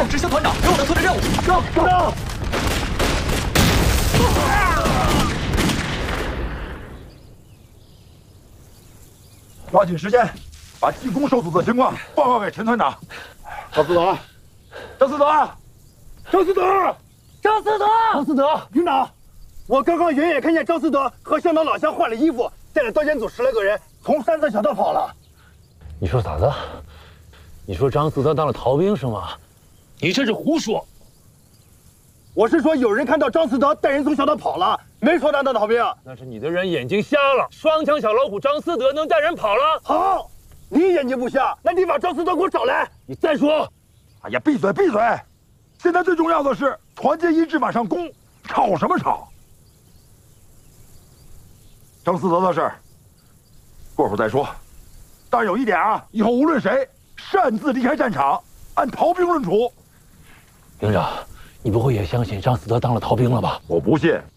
让执行团长给我们脱离任务。 走。抓紧时间，把进攻受阻的情况报告给陈团长。张思德，张思德，张思德， 张思德， 张思德， 营长，我刚刚远远看见张思德和向导老乡换了衣服，带着刀尖组10来个人从山色小道跑了。 你说咋的？你说张思德当了逃兵是吗？你这是胡说！ 我是说有人看到张思德带人从小道跑了，没说他当逃兵。 那是你的人眼睛瞎了。双枪小老虎张思德能带人跑了？ 好，你眼睛不瞎，那你把张思德给我找来。 你再说。 哎呀，闭嘴闭嘴！现在最重要的是团结一致往上攻，吵什么吵？张思德的事儿，过会儿再说。但是有一点啊，以后无论谁擅自离开战场，按逃兵论处。 营长，你不会也相信张思德当了逃兵了吧？ 我不信。